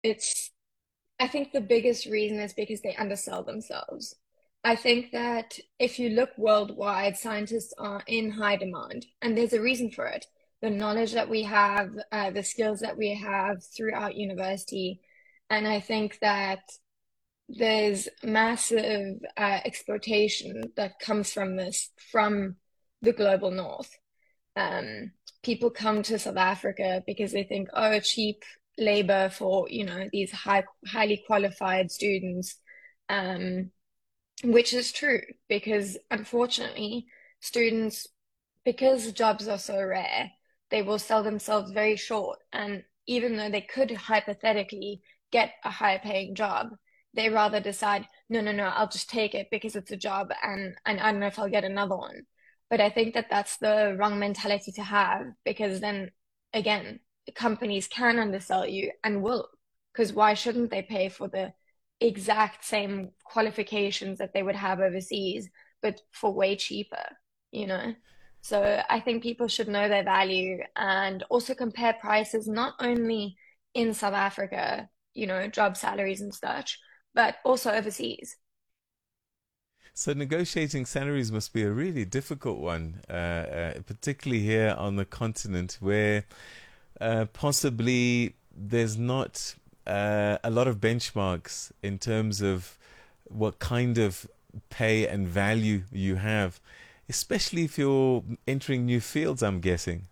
It's I think the biggest reason is because they undersell themselves. I think that if you look worldwide, scientists are in high demand, and there's a reason for it. The knowledge that we have, the skills that we have throughout university, and I think that there's massive exploitation that comes from this from the global north. Um, People come to South Africa because they think, oh, cheap labor for, these highly qualified students, um, which is true because unfortunately, students, because jobs are so rare, they will sell themselves very short. And even though they could hypothetically get a higher paying job, they rather decide, no, no, no, I'll just take it because it's a job and I don't know if I'll get another one. But I think that that's the wrong mentality to have because then again, companies can undersell you and will. Because why shouldn't they pay for the exact same qualifications that they would have overseas, but for way cheaper, you know? So I think people should know their value and also compare prices not only in South Africa, job salaries and such, but also overseas. So negotiating salaries must be a really difficult one, particularly here on the continent where possibly there's not a lot of benchmarks in terms of what kind of pay and value you have, especially if you're entering new fields, I'm guessing.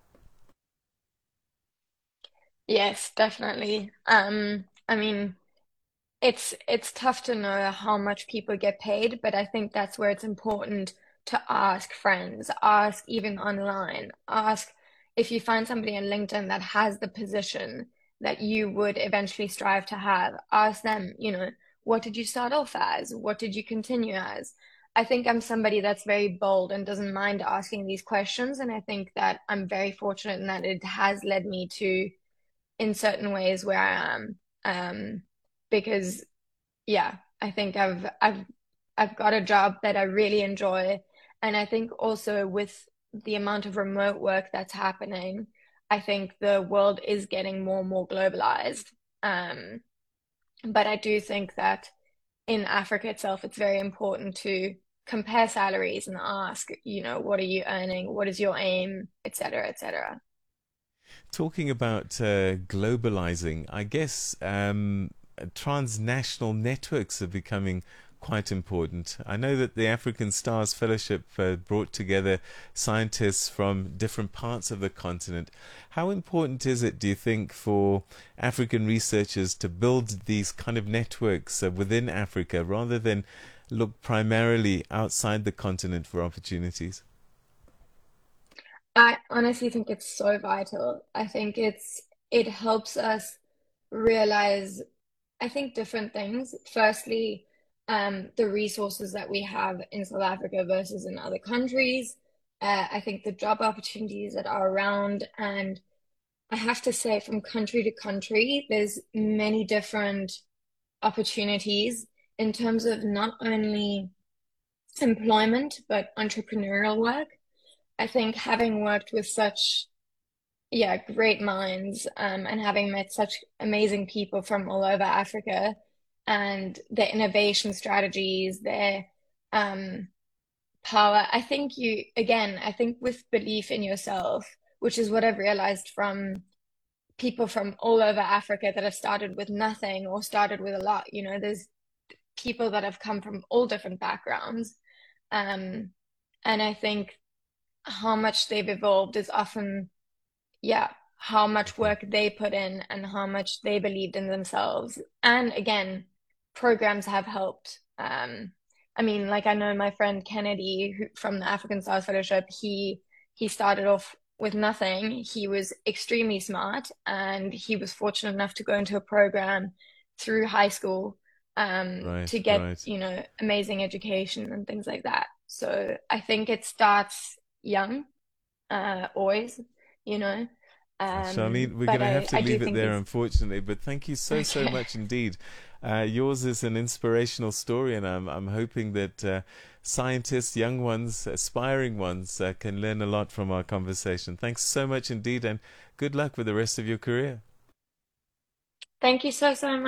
Yes, definitely. I mean, it's tough to know how much people get paid, but I think that's where it's important to ask friends, ask even online, ask if you find somebody on LinkedIn that has the position that you would eventually strive to have, ask them, what did you start off as? What did you continue as? I think I'm somebody that's very bold and doesn't mind asking these questions, and I think that I'm very fortunate in that it has led me to in certain ways where I am. Because yeah, I think I've got a job that I really enjoy. And I think also with the amount of remote work that's happening, I think the world is getting more and more globalized. Um, but I do think that in Africa itself, it's very important to compare salaries and ask, what are you earning? What is your aim, et cetera, et cetera. Talking about globalizing, I guess transnational networks are becoming quite important. I know that the African Stars Fellowship brought together scientists from different parts of the continent. How important is it, do you think, for African researchers to build these kind of networks within Africa rather than look primarily outside the continent for opportunities? I honestly think it's so vital. I think it helps us realize, I think, different things. Firstly, the resources that we have in South Africa versus in other countries. I think the job opportunities that are around, and I have to say, from country to country, there's many different opportunities in terms of not only employment, but entrepreneurial work. I think having worked with such, yeah, great minds, and having met such amazing people from all over Africa and their innovation strategies, their um, power. I think with belief in yourself, which is what I've realized from people from all over Africa that have started with nothing or started with a lot. There's people that have come from all different backgrounds. Um, and I think how much they've evolved is often, yeah, how much work they put in and how much they believed in themselves. And again, programs have helped. I mean, like I know my friend Kennedy from the African Stars Fellowship, he started off with nothing. He was extremely smart and he was fortunate enough to go into a program through high school Right, to get, right. amazing education and things like that. So I think it starts young, always, you know. Charlene, we're going But to have to I do leave it think there, it's unfortunately. But thank you so, so okay. much indeed. Yours is an inspirational story, and I'm hoping that scientists, young ones, aspiring ones, can learn a lot from our conversation. Thanks so much indeed, and good luck with the rest of your career. Thank you so, so much.